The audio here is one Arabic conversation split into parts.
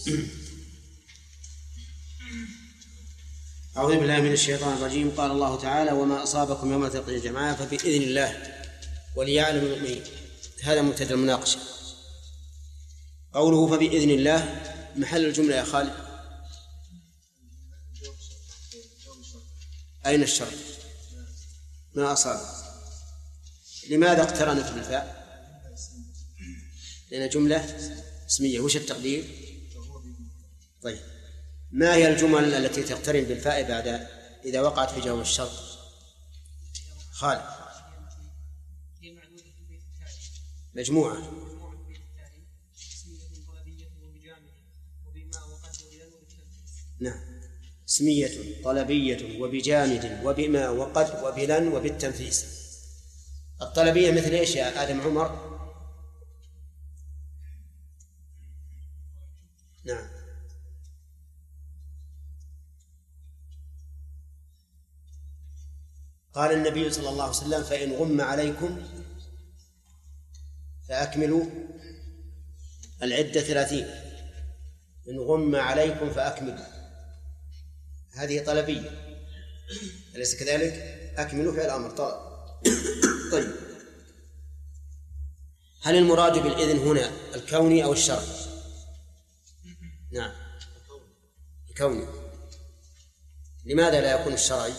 أعوذ بالله من الشيطان الرجيم. قال الله تعالى: وما أصابكم يوم التقى الجمعان فبإذن الله وليعلم المؤمنين. هذا مبتدأ المناقشة. قوله فبإذن الله محل الجملة يا خالد. أين الشرط؟ ما أصاب. لماذا اقترنت بالفاء؟ لأن جملة اسمية. وش التقدير؟ طيب، ما هي الجمل التي تقترن بالفاء بعد إذا وقعت في جواب الشرط؟ خالد. مجموعة. نعم، اسمية طلبية وبجامد وبما وقد وبلن وبالتنفيس. الطلبية مثل إيش يا آدم عمر؟ نعم، قال النبي صلى الله عليه وسلم: فإن غم عليكم فأكملوا العدة 30. إن غم عليكم فأكملوا، هذه طلبية، أليس كذلك؟ أكملوا فعل الأمر طلب. طيب، هل المراد بالإذن هنا الكوني أو الشرعي؟ نعم، الكوني. لماذا لا يكون الشرعي؟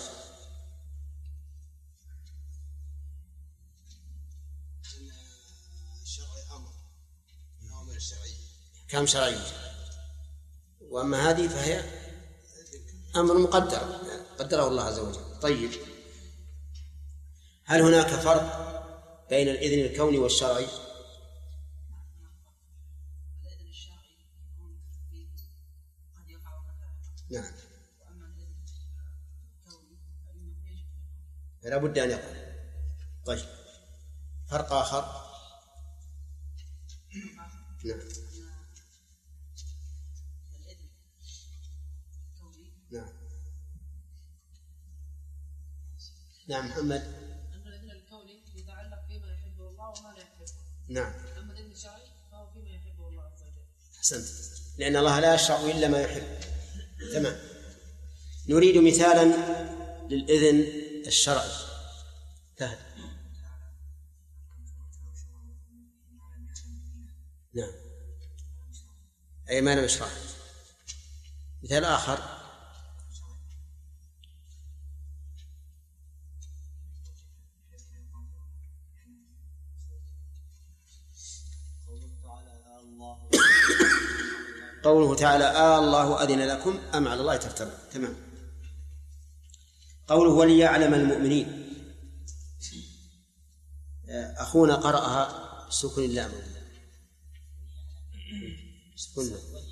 كم شرعي، وأما هذه فهي أمر مقدر قدره الله عز وجل. طيب، هل هناك فرق بين الإذن الكوني والشرعي؟ نعم، لا بد أن يقع. طيب، فرق آخر. نعم، نعم، نعم محمد. أما الإذن الكوني يتعلق فيما يحبه الله وما لا يحبه. نعم. أما الإذن الشرعي فهو فيما يحبه الله عز وجل. أحسنت، لأن الله لا يشرع إلا ما يحب. تمام. نريد مثالا للإذن الشرعي. فهد. نعم، أي ما لم يشرع. مثال آخر. قوله تعالى: الله أذن لكم أم على الله تفترون. تمام. قوله وليعلم المؤمنين، أخونا قرأها سكن اللام. سكن